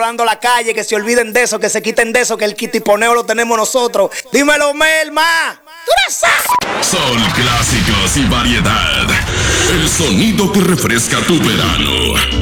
controlando la calle, que se olviden de eso, que se quiten de eso, que el quitiponeo lo tenemos nosotros. Dímelo, Melma. ¡Tú lo sabes! Son clásicos y variedad. El sonido que refresca tu verano.